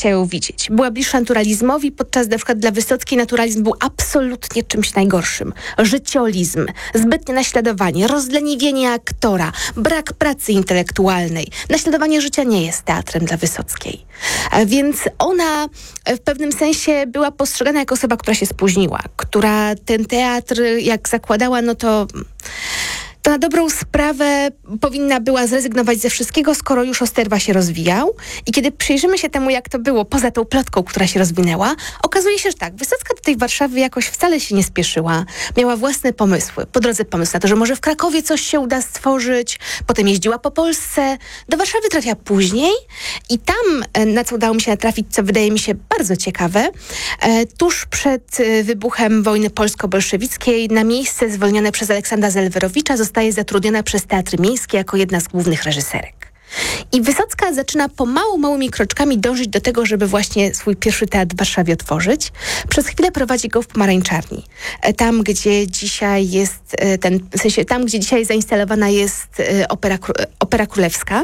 chciała ją widzieć. Była bliższa naturalizmowi, podczas na przykład dla Wysockiej naturalizm był absolutnie czymś najgorszym. Życiolizm, zbytnie naśladowanie, rozleniwienie aktora, brak pracy intelektualnej. Naśladowanie życia nie jest teatrem dla Wysockiej. Więc ona w pewnym sensie była postrzegana jako osoba, która się spóźniła, która ten teatr, jak zakładała, no to na dobrą sprawę powinna była zrezygnować ze wszystkiego, skoro już Osterwa się rozwijał. I kiedy przyjrzymy się temu, jak to było poza tą plotką, która się rozwinęła, okazuje się, że tak, Wysocka do tej Warszawy jakoś wcale się nie spieszyła. Miała własne pomysły. Po drodze pomysł na to, że może w Krakowie coś się uda stworzyć. Potem jeździła po Polsce. Do Warszawy trafiła później i tam, na co udało mi się natrafić, co wydaje mi się bardzo ciekawe, tuż przed wybuchem wojny polsko-bolszewickiej na miejsce zwolnione przez Aleksandra Zelwerowicza zostaje zatrudniona przez Teatry Miejskie jako jedna z głównych reżyserek. I Wysocka zaczyna małymi kroczkami dążyć do tego, żeby właśnie swój pierwszy teatr w Warszawie otworzyć. Przez chwilę prowadzi go w Pomarańczarni. Tam, gdzie dzisiaj jest tam, gdzie dzisiaj zainstalowana jest Opera Królewska.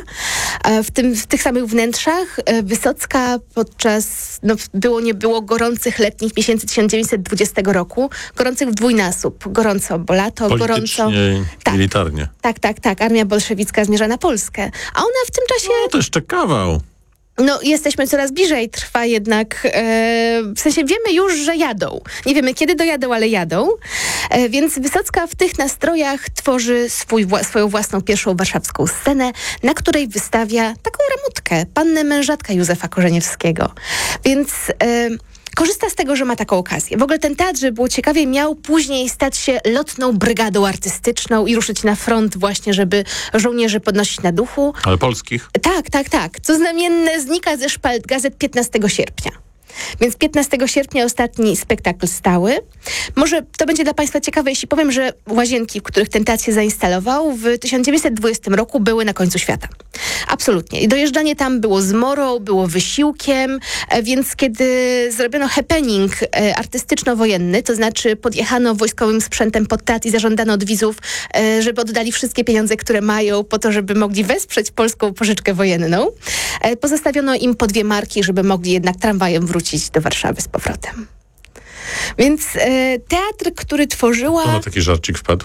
W tych samych wnętrzach Wysocka podczas, nie było gorących letnich miesięcy 1920 roku, gorących w dwójnasób. Gorąco, bo lato, gorąco. Militarnie. Tak. Armia bolszewicka zmierza na Polskę. A ona w tym czasie... No to jeszcze kawał. Jesteśmy coraz bliżej, trwa jednak, w sensie wiemy już, że jadą. Nie wiemy kiedy dojadą, ale jadą. Więc Wysocka w tych nastrojach tworzy swoją własną pierwszą warszawską scenę, na której wystawia taką ramutkę, pannę mężatkę Józefa Korzeniewskiego. Więc... korzysta z tego, że ma taką okazję. W ogóle ten teatr, żeby było ciekawie, miał później stać się lotną brygadą artystyczną i ruszyć na front właśnie, żeby żołnierzy podnosić na duchu. Ale polskich? Tak. Co znamienne znika ze szpalt gazet 15 sierpnia. Więc 15 sierpnia ostatni spektakl stały. Może to będzie dla Państwa ciekawe, jeśli powiem, że łazienki, w których ten teatr się zainstalował, w 1920 roku były na końcu świata. Absolutnie. I dojeżdżanie tam było zmorą, było wysiłkiem, więc kiedy zrobiono happening artystyczno-wojenny, to znaczy podjechano wojskowym sprzętem pod teatr i zażądano od widzów, żeby oddali wszystkie pieniądze, które mają, po to, żeby mogli wesprzeć polską pożyczkę wojenną, pozostawiono im po 2 marki, żeby mogli jednak tramwajem wrócić do Warszawy z powrotem. Więc teatr, który tworzyła... To na taki żarcik wpadł.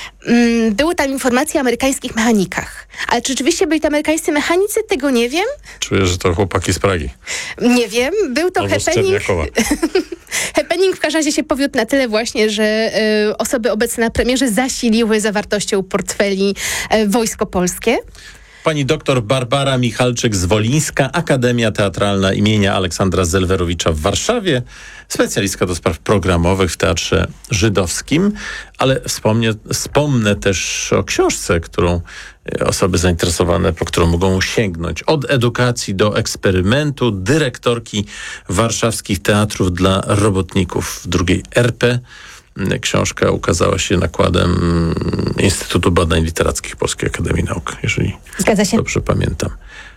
Były tam informacje o amerykańskich mechanikach. Ale czy rzeczywiście byli to amerykańscy mechanicy? Tego nie wiem. Czuję, że to chłopaki z Pragi. Nie wiem. Był to happening. Happening w każdym razie się powiódł na tyle właśnie, że osoby obecne na premierze zasiliły zawartością portfeli wojsko polskie. Pani doktor Barbara Michalczyk-Zwolińska, Akademia Teatralna imienia Aleksandra Zelwerowicza w Warszawie, specjalistka do spraw programowych w Teatrze Żydowskim, ale wspomnę też o książce, którą osoby zainteresowane, po którą mogą sięgnąć. Od edukacji do eksperymentu, dyrektorki warszawskich teatrów dla robotników w II RP. Książka ukazała się nakładem Instytutu Badań Literackich Polskiej Akademii Nauk, jeżeli dobrze pamiętam.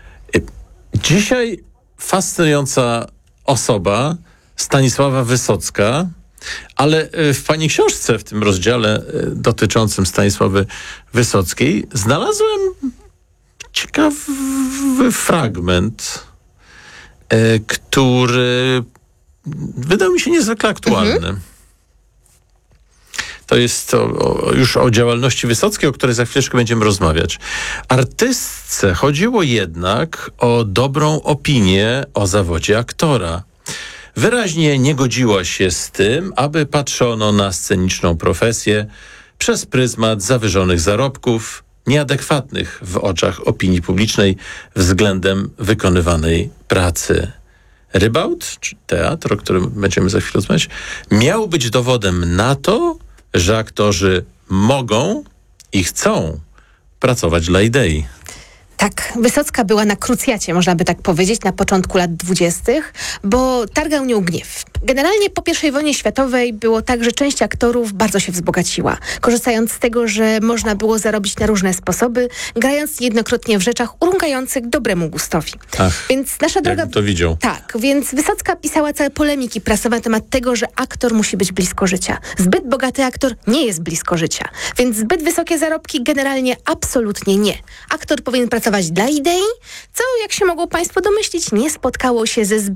Dzisiaj fascynująca osoba, Stanisława Wysocka, ale w pani książce, w tym rozdziale dotyczącym Stanisławy Wysockiej, znalazłem ciekawy fragment, który wydał mi się niezwykle aktualny. To jest już o działalności Wysockiej, o której za chwileczkę będziemy rozmawiać. Artystce chodziło jednak o dobrą opinię o zawodzie aktora. Wyraźnie nie godziła się z tym, aby patrzono na sceniczną profesję przez pryzmat zawyżonych zarobków, nieadekwatnych w oczach opinii publicznej względem wykonywanej pracy. Rybałt, czy teatr, o którym będziemy za chwilę rozmawiać, miał być dowodem na to, że aktorzy mogą i chcą pracować dla idei. Tak, Wysocka była na krucjacie, można by tak powiedzieć, na początku lat 20., bo targał nią gniew. Generalnie po I wojnie światowej było tak, że część aktorów bardzo się wzbogaciła, korzystając z tego, że można było zarobić na różne sposoby, grając niejednokrotnie w rzeczach urągających dobremu gustowi. Ach, więc nasza droga... to widział. Tak, więc Wysocka pisała całe polemiki prasowe na temat tego, że aktor musi być blisko życia. Zbyt bogaty aktor nie jest blisko życia, więc zbyt wysokie zarobki generalnie absolutnie nie. Aktor powinien pracować dla idei, co, jak się mogą Państwo domyślić, nie spotkało się ze